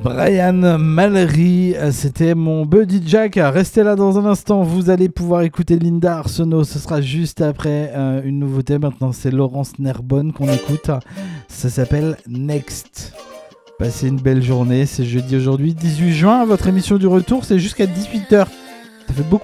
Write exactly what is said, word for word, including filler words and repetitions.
Brian Mallory, c'était mon buddy Jack. Restez là dans un instant, vous allez pouvoir écouter Linda Arsenault. Ce sera juste après euh, une nouveauté. Maintenant, c'est Laurence Nerbonne qu'on écoute. Ça s'appelle Next. Passez une belle journée. C'est jeudi aujourd'hui, dix-huit juin. Votre émission du retour, c'est jusqu'à dix-huit heures. Ça fait beaucoup.